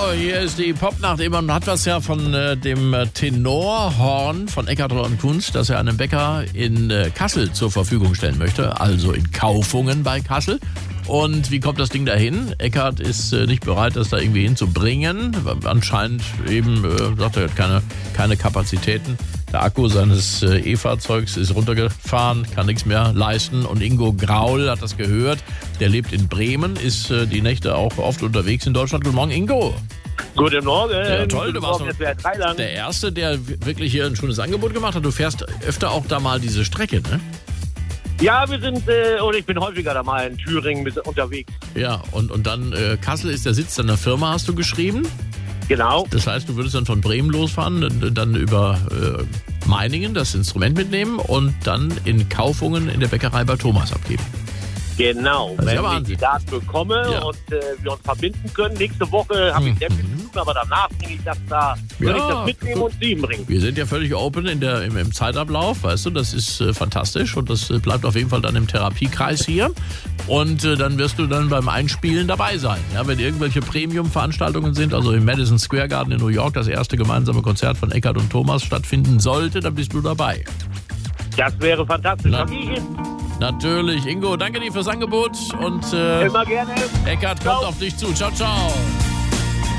hier ist die Popnacht. Man hat was ja von dem Tenorhorn von Eckart Kunz, das er einem Bäcker in Kassel zur Verfügung stellen möchte, also in Kaufungen bei Kassel. Und wie kommt das Ding dahin? Eckart ist nicht bereit, das da irgendwie hinzubringen. Anscheinend eben, sagt er, hat keine Kapazitäten. Der Akku seines E-Fahrzeugs ist runtergefahren, kann nichts mehr leisten. Und Ingo Graul hat das gehört. Der lebt in Bremen, ist die Nächte auch oft unterwegs in Deutschland. Guten Morgen, Ingo. Guten Morgen. Ja, toll, du warst Thailand. der Erste, der wirklich hier ein schönes Angebot gemacht hat. Du fährst öfter auch da mal diese Strecke, ne? Ja, wir sind, oder ich bin häufiger da mal in Thüringen unterwegs. Ja, und dann Kassel ist der Sitz deiner Firma, hast du geschrieben? Genau. Das heißt, du würdest dann von Bremen losfahren, dann über Meiningen das Instrument mitnehmen und dann in Kaufungen in der Bäckerei bei Thomas abgeben. Genau. Das ist ja wenn ich Wahnsinn. die Daten bekomme und wir uns verbinden können. Nächste Woche habe ich sehr viel zu tun, aber danach bringe ich das da, soll ich das mitnehmen und zu ihm bringen. Wir sind ja völlig open im Zeitablauf, weißt du, das ist fantastisch und das bleibt auf jeden Fall dann im Therapiekreis hier. Und dann wirst du dann beim Einspielen dabei sein. Ja, wenn irgendwelche Premium-Veranstaltungen sind, also im Madison Square Garden in New York, das erste gemeinsame Konzert von Eckart und Thomas stattfinden sollte, dann bist du dabei. Das wäre fantastisch. Natürlich. Ingo, danke dir fürs Angebot und immer gerne. Eckart kommt auf dich zu. Ciao, ciao.